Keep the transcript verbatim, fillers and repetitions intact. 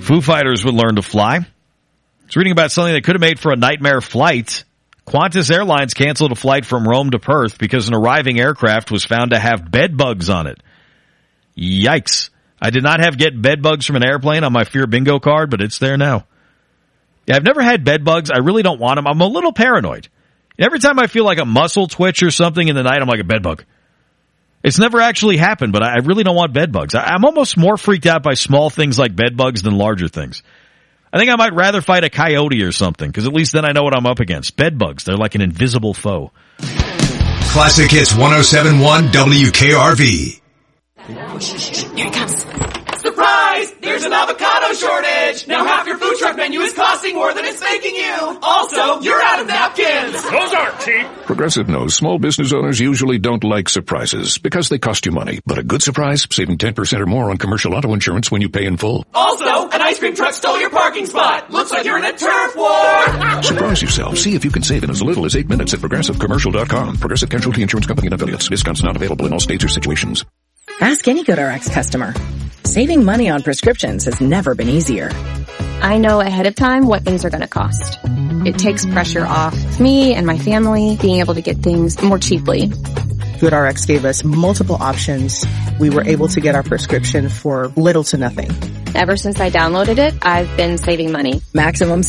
Foo Fighters would learn to fly. I was reading about something that could have made for a nightmare flight. Qantas Airlines canceled a flight from Rome to Perth because an arriving aircraft was found to have bed bugs on it. Yikes. I did not have get bed bugs from an airplane on my Fear Bingo card, but it's there now. Yeah, I've never had bed bugs. I really don't want them. I'm a little paranoid. Every time I feel like a muscle twitch or something in the night, I'm like a bed bug. It's never actually happened, but I really don't want bed bugs. I'm almost more freaked out by small things like bed bugs than larger things. I think I might rather fight a coyote or something, because at least then I know what I'm up against. Bed bugs, they're like an invisible foe. Classic Hits one oh seven point one W K R V. Here it comes. Surprise! There's an avocado shortage! Now half your food truck menu is costing more than it's making you! Also, you're out of napkins! Those aren't cheap! Progressive knows small business owners usually don't like surprises because they cost you money. But a good surprise, saving ten percent or more on commercial auto insurance when you pay in full. Also, an ice cream truck stole your parking spot! Looks like you're in a turf war! Surprise yourself. See if you can save in as little as eight minutes at progressive commercial dot com. Progressive Casualty Insurance Company and affiliates. Discounts not available in all states or situations. Ask any GoodRx customer. Saving money on prescriptions has never been easier. I know ahead of time what things are going to cost. It takes pressure off me and my family being able to get things more cheaply. GoodRx gave us multiple options. We were able to get our prescription for little to nothing. Ever since I downloaded it, I've been saving money. Maximum